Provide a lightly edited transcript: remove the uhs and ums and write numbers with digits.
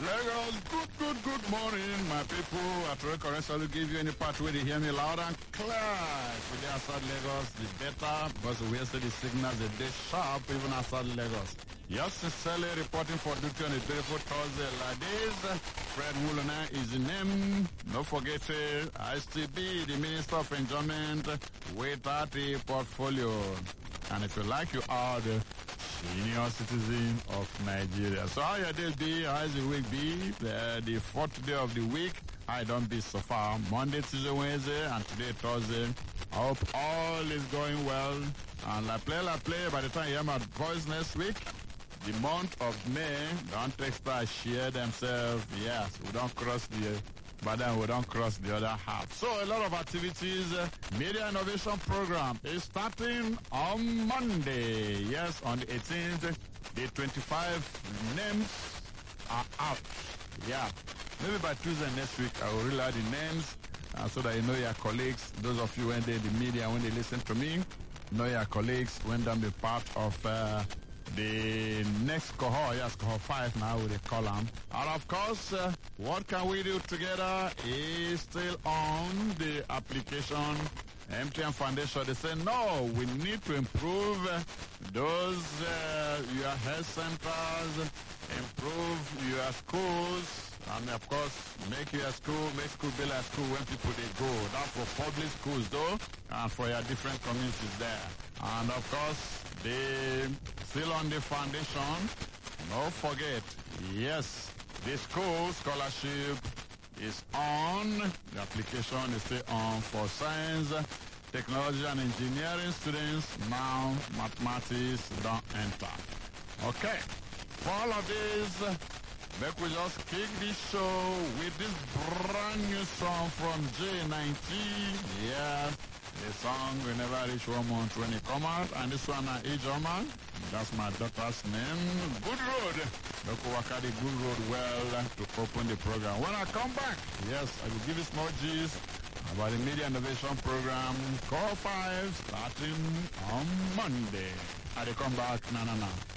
Lagos, good morning, my people. I try to give you any part where they hear me loud and clear. Today outside Lagos, the better, because we hear the signals, the day sharp, even outside Lagos. Yours sincerely reporting for duty on a beautiful Thursday like this. Fred Mulana is the name. Don't forget, I still be the Minister of Enjoyment without the portfolio. And if you like, you are the senior citizen of Nigeria. So how your day be? How is the week be? The fourth day of the week. I don't be so far. Monday, Tuesday, Wednesday, and today Thursday. I hope all is going well. And la play, by the time you hear my voice next week, the month of May, don't texters share themselves. Yes, we don't cross but then we don't cross the other half. So a lot of activities. Media Innovation Program is starting on Monday. Yes, on the 18th. The 25 names are out. Yeah. Maybe by Tuesday next week, I will reel out the names so that you know your colleagues. Those of you when they're in the media, when they listen to me, know your colleagues when they be part of the next cohort. Yes, cohort 5 now with the column. And of course, what can we do together is still on the application. MTN Foundation, they say, no, we need to improve those, your health centers, improve your schools, and of course, make school be like school when people they go. That's for public schools though, and for your different communities there. And of course, they still on the foundation. Don't forget, yes, the school scholarship is on. The application is still on for science, technology, and engineering students. Now, mathematics don't enter. Okay, for all of this, make we just kick this show with this brand new song from J19. Yeah, the song will never reach 1 month when it come out. And this one, Ijoma, that's my daughter's name. Good road. Look, work out the good road well to open the program. When I come back, yes, I will give you more G's about the Media Innovation Program, Core 5, starting on Monday. I will come back, na.